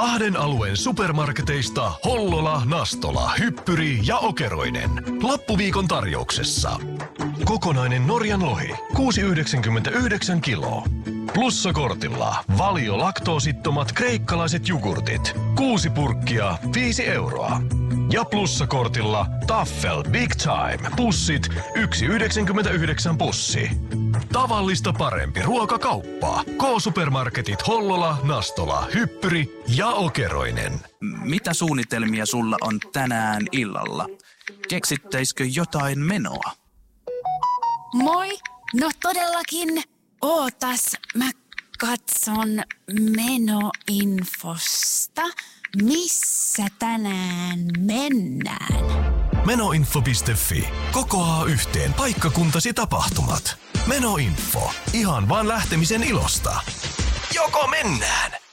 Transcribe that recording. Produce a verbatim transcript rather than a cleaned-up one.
Lahden alueen supermarketeista Hollola, Nastola, Hyppyri ja Okeroinen. Loppuviikon tarjouksessa. Kokonainen Norjan lohi, kuusi pilkku yhdeksänkymmentäyhdeksän kiloa. Plussakortilla Valio laktoosittomat kreikkalaiset jogurtit, kuusi purkkia, viisi euroa. Ja plussakortilla Taffel Big Time pussit, yksi pilkku yhdeksänkymmentäyhdeksän pussi. Tavallista parempi ruokakauppa. K-supermarketit Hollola, Nastola, Hyppyri ja Okeroinen. Mitä suunnitelmia sulla on tänään illalla? Keksittäisikö jotain menoa? Moi! No todellakin. Ootas, mä katson menoinfosta. Missä tänään mennään? Menoinfo piste fi. Kokoaa yhteen paikkakuntasi tapahtumat. Menoinfo. Ihan vaan lähtemisen ilosta. Joko mennään